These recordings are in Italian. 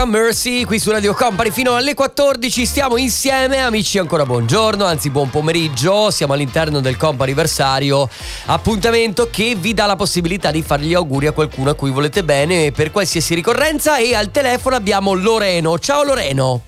Mercy qui su Radio Company fino alle 14, stiamo insieme amici, ancora buongiorno, anzi buon pomeriggio, siamo all'interno del Comp'anniversario, appuntamento che vi dà la possibilità di fare gli auguri a qualcuno a cui volete bene per qualsiasi ricorrenza, e al telefono abbiamo Loreno. Ciao Loreno.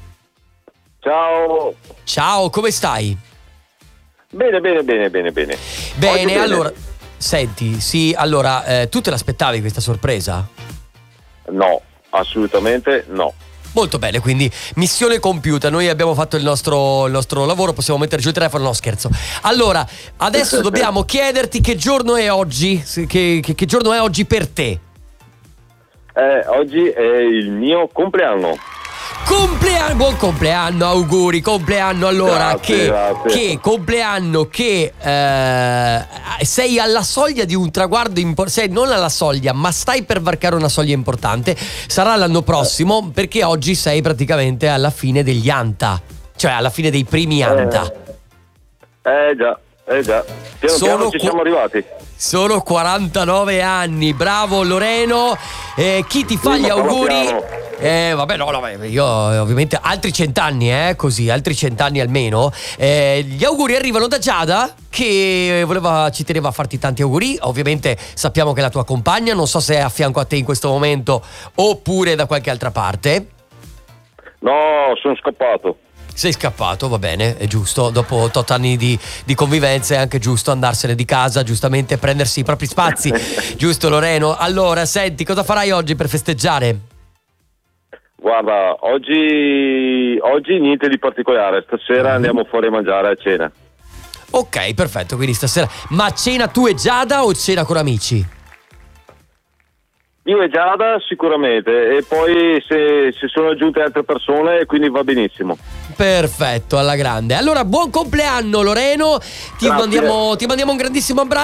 Ciao, come stai? Bene. Bene, allora, senti, sì, allora, tu te l'aspettavi questa sorpresa? No, assolutamente no. Molto bene, quindi missione compiuta, noi abbiamo fatto il nostro lavoro, possiamo mettere giù il telefono, no scherzo. Allora, adesso dobbiamo chiederti che giorno è oggi, che giorno è oggi per te? Oggi è il mio compleanno. Buon compleanno, auguri, compleanno. Allora, grazie. che compleanno, che sei alla soglia di un traguardo importante, non alla soglia, ma stai per varcare una soglia importante. Sarà l'anno prossimo, perché oggi sei praticamente alla fine degli Anta, cioè alla fine dei primi Anta. Già. Piano ci siamo arrivati. Sono 49 anni, bravo Loreno. Chi ti fa gli auguri? Io ovviamente altri 100 anni, così, altri 100 anni almeno. Gli auguri arrivano da Giada, che ci teneva a farti tanti auguri. Ovviamente sappiamo che è la tua compagna, non so se è a fianco a te in questo momento oppure da qualche altra parte. No, sono scappato. Sei scappato, va bene, è giusto. Dopo 8 anni di convivenza è anche giusto andarsene di casa, giustamente prendersi i propri spazi. Giusto Loreno? Allora, senti, cosa farai oggi per festeggiare? Guarda, oggi niente di particolare. Stasera andiamo fuori a mangiare a cena. Ok, perfetto, quindi stasera. Ma cena tu e Giada o cena con amici? Io e Giada sicuramente, e poi se sono aggiunte altre persone, quindi va benissimo. Perfetto, alla grande. Allora, buon compleanno Loreno, ti mandiamo un grandissimo abbraccio.